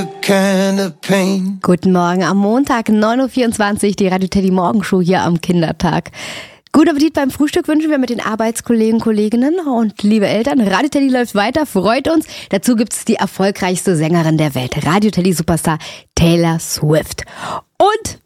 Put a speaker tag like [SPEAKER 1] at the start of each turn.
[SPEAKER 1] Guten Morgen am Montag, 9.24 Uhr, die Radio Teddy Morgenshow hier am Kindertag. Guten Appetit beim Frühstück wünschen wir mit den Arbeitskollegen, Kolleginnen und liebe Eltern. Radio Teddy läuft weiter, freut uns. Dazu gibt's die erfolgreichste Sängerin der Welt, Radio Teddy Superstar Taylor Swift. Und